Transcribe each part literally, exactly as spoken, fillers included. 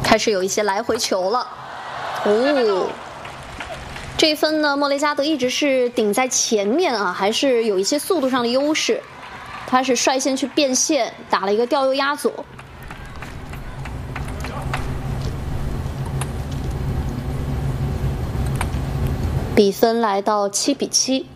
开始有一些来回球了。哦，这一分呢，莫雷加德一直是顶在前面啊，还是有一些速度上的优势。他是率先去变线，打了一个吊右压左。比分来到七比七。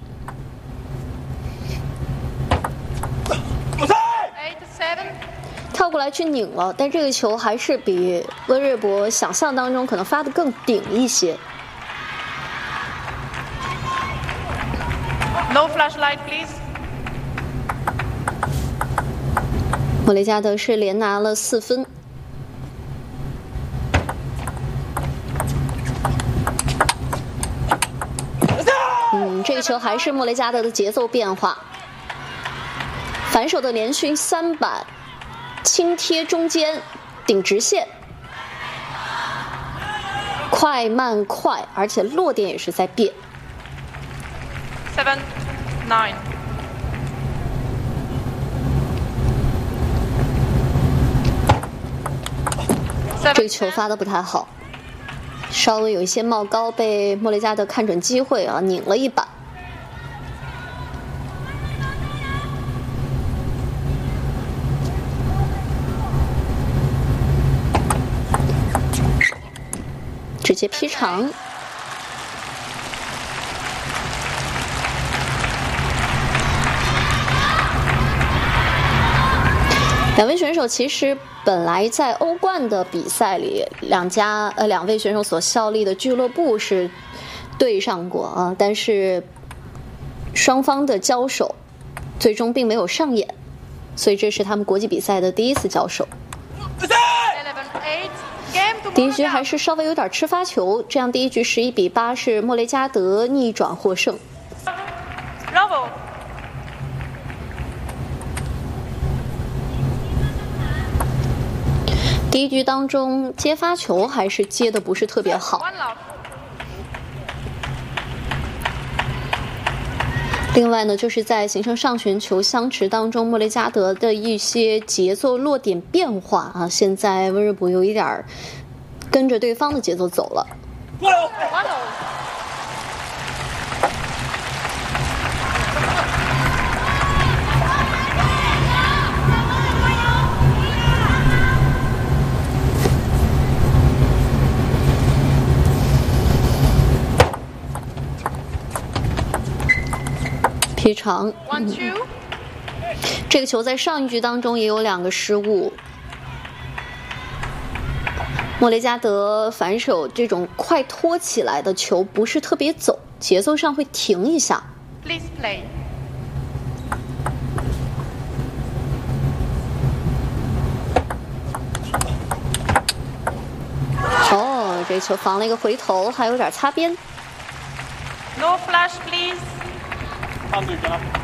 跳过来去拧了，但这个球还是比温瑞博想象当中可能发得更顶一些。 No flashlight, please. 莫雷加德是连拿了四分。嗯，这个球还是莫雷加德的节奏变化。反手的连续三板，轻贴中间，顶直线，快慢快，而且落点也是在变。 Seven, nine. 这个球发的不太好，稍微有一些冒高，被莫雷加德看准机会啊，拧了一板。直接劈长。两位选手其实本来在欧冠的比赛里，两家呃两位选手所效力的俱乐部是对上过啊，但是双方的交手最终并没有上演，所以这是他们国际比赛的第一次交手。第一局还是稍微有点吃发球，这样第一局十一比八是莫雷加德逆转获胜。 Bravo. 第一局当中接发球还是接的不是特别好。另外呢，就是在形成上旋球相持当中，莫雷加德的一些节奏落点变化啊，现在温瑞博有一点跟着对方的节奏走了。劈长，嗯，这个球在上一局当中也有两个失误。莫雷加德反手这种快拖起来的球不是特别走，节奏上会停一下。 Please play. 哦，这球防了一个回头，还有点擦边。 No flash, please. Can't do that.